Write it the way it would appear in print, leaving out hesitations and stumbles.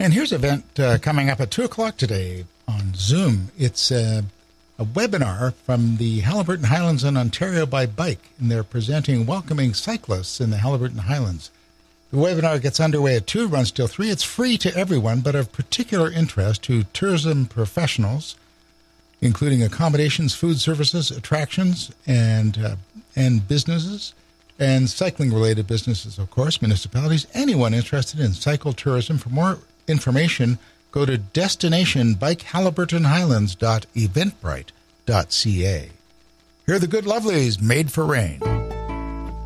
And here's an event coming up at 2 o'clock today on Zoom. It's a webinar from the Haliburton Highlands in Ontario by Bike, and they're presenting welcoming cyclists in the Haliburton Highlands. The webinar gets underway at 2, runs till 3. It's free to everyone, but of particular interest to tourism professionals, including accommodations, food services, attractions, and businesses, and cycling-related businesses, of course, municipalities, anyone interested in cycle tourism. For more information, go to destinationbikehaliburtonhighlands.eventbrite.ca. Here are the good lovelies, Made for Rain.